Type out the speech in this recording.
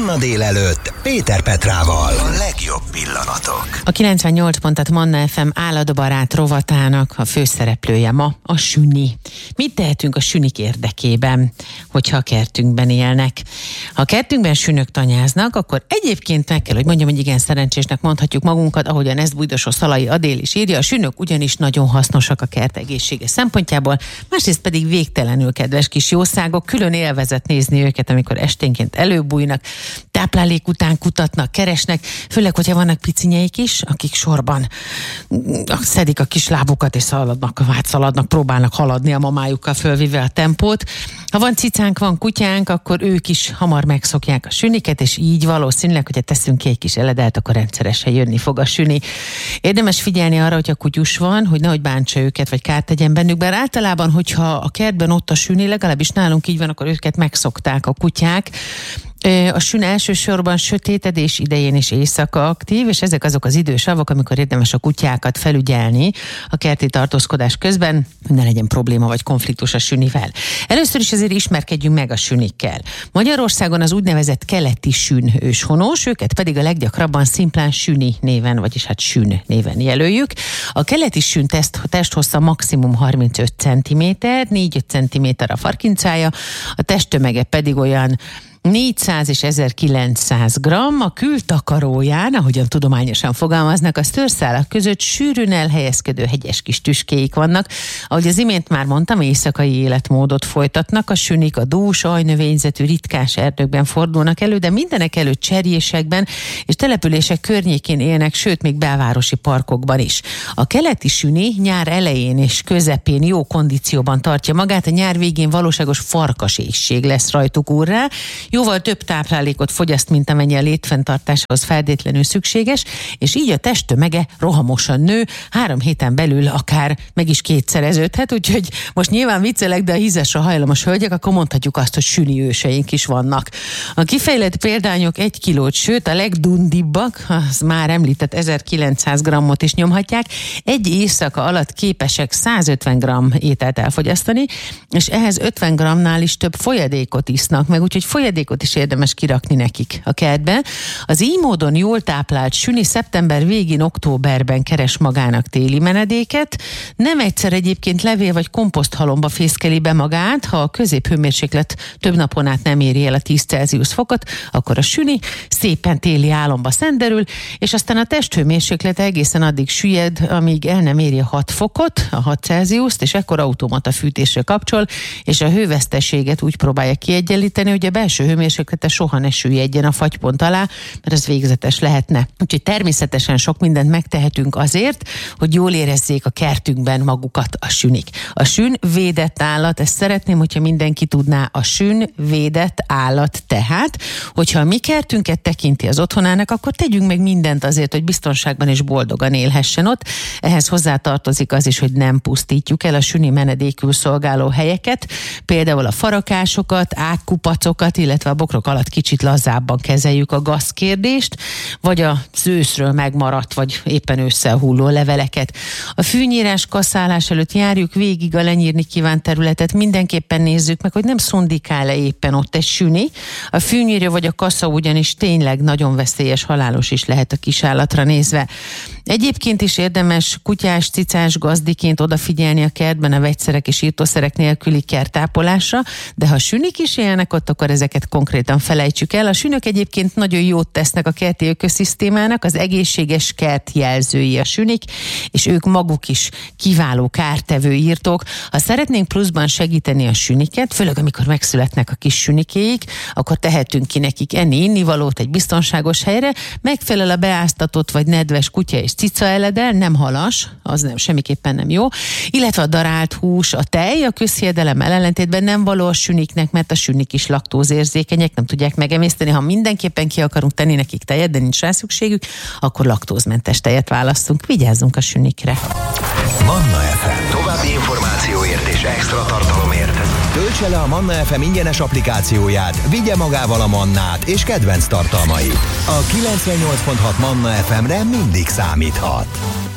Manna délelőtt Péter Petrával. A legjobb pillanatok. A 98 pontat Manna FM állatbarát rovatának a főszereplője ma a süni. Mit tehetünk a sünik érdekében, hogyha a kertünkben élnek? Ha a kertünkben sünök tanyáznak, akkor egyébként meg kell, hogy mondjam, hogy igen, szerencsésnek mondhatjuk magunkat, ahogyan ezt Bújdosó Szalai Adél is írja, a sünök ugyanis nagyon hasznosak a kert egészsége szempontjából, másrészt pedig végtelenül kedves kis jószágok, külön élvezet nézni őket, amikor esténként előbújnak, táplálék után kutatnak, keresnek, főleg, hogyha vannak picinyeik is, akik sorban szedik a kis lábukat és szaladnak, próbálnak haladni a mamájukkal fölvive a tempót. Ha van cicánk, van kutyánk, akkor ők is hamar megszokják a süniket, és így valószínűleg, hogyha teszünk ki egy kis eledelt, akkor rendszeresen jönni fog a süni. Érdemes figyelni arra, hogy a kutyus van, hogy nehogy bántsa őket, vagy kárt tegyen bennük, bár általában, hogyha a kertben ott a süni, legalábbis nálunk így van, akkor őket megszokták a kutyák. A sün elsősorban sötétedés idején is éjszaka aktív, és ezek azok az idősavok, amikor érdemes a kutyákat felügyelni a kerti tartózkodás közben, hogy ne legyen probléma vagy konfliktus a sünivel. Először is azért ismerkedjünk meg a sünikkel. Magyarországon az úgynevezett keleti sün őshonos, őket pedig a leggyakrabban szimplán süni néven, vagyis hát sün néven jelöljük. A keleti sün testhossza maximum 35 cm, 4-5 cm a farkincája, a testtömege pedig olyan 400 és 1900 g, a kültakaróján, ahogyan tudományosan fogalmaznak, a szőrszálak között sűrűn elhelyezkedő hegyes kis tüskéik vannak. Ahogy az imént már mondtam, éjszakai életmódot folytatnak, a sünik a dús, ajnövényzetű ritkás erdőkben fordulnak elő, de mindenek előtt cserjésekben és települések környékén élnek, sőt még belvárosi parkokban is. A keleti süni nyár elején és közepén jó kondícióban tartja magát, a nyár végén valóságos farkaséhség lesz rajtuk úrrá, jóval több táplálékot fogyaszt, mint amennyi a létfenntartásához feltétlenül szükséges, és így a testtömege rohamosan nő, 3 héten belül akár meg is kétszereződhet, úgyhogy most nyilván viccelek, de a hízesre hajlamos hölgyek, akkor mondhatjuk azt, hogy süni őseink is vannak. A kifejlett példányok 1 kilót, sőt a legdundibbak, az már említett 1900 g-ot is nyomhatják, egy éjszaka alatt képesek 150 g ételt elfogyasztani, és ehhez 50 g-nál is több folyadékot isznak meg, úgyhogy folyadékot is érdemes kirakni nekik a kertbe. Az így módon jól táplált süni szeptember végén, októberben keres magának téli menedéket. Nem egyszer egyébként levél vagy komposzthalomba fészkeli be magát, ha a középhőmérséklet több napon át nem éri el a 10 Celsius fokot, akkor a süni szépen téli álomba szenderül, és aztán a testhőmérséklet egészen addig süllyed, amíg el nem éri a 6 fokot, a 6 Celsiust, és ekkor automata fűtésre kapcsol, és a hőveszteséget úgy próbálja kiegyenlíteni, hogy a belső hőmérséklete soha ne süllyedjen a fagypont alá, mert ez végzetes lehetne. Úgyhogy természetesen sok mindent megtehetünk azért, hogy jól érezzék a kertünkben magukat a sünik. A sün védett állat, ezt szeretném, hogyha mindenki tudná, a sün védett állat, tehát, hogyha a mi kertünket tekinti az otthonának, akkor tegyünk meg mindent azért, hogy biztonságban és boldogan élhessen ott. Ehhez hozzátartozik az is, hogy nem pusztítjuk el a süni menedékül szolgáló helyeket, például a farakásokat, ágkupacokat, illetve a bokrok alatt kicsit lazábban kezeljük a gazkérdést, vagy a őszről megmaradt, vagy éppen ősszel hulló leveleket. A fűnyírás, kaszálás előtt járjuk végig a lenyírni kívánt területet, mindenképpen nézzük meg, hogy nem szundikál-e éppen ott egy süni. A fűnyírja vagy a kasza ugyanis tényleg nagyon veszélyes, halálos is lehet a kisállatra nézve. Egyébként is érdemes kutyás, cicás gazdiként odafigyelni a kertben a vegyszerek és írtószerek nélküli kertápolásra, de ha sünik is élnek ott, akkor ezeket konkrétan felejtsük el. A sünök egyébként nagyon jót tesznek a kerti ökoszisztémának, az egészséges kert jelzői a sünik, és ők maguk is kiváló kártevő írtók. Ha szeretnénk pluszban segíteni a süniket, főleg amikor megszületnek a kis sünikéik, akkor tehetünk ki nekik enni-innivalót egy biztonságos helyre, megfelel a beáztatott vagy nedves kutya és cica eledel, nem halas, az nem, semmiképpen nem jó, illetve a darált hús, a tej, a közhiedelem ellentétben nem való a süniknek, mert a sünik is laktózérzékenyek, nem tudják megemészteni. Ha mindenképpen ki akarunk tenni nekik tejet, de nincs rá szükségük, akkor laktózmentes tejet választunk. Vigyázzunk a sünikre. Manna FM. További információért és extra tartalomért töltse le a Manna FM ingyenes applikációját, vigye magával a mannát és kedvenc tartalmait. A 98.6 Manna FM-re mindig számíthat.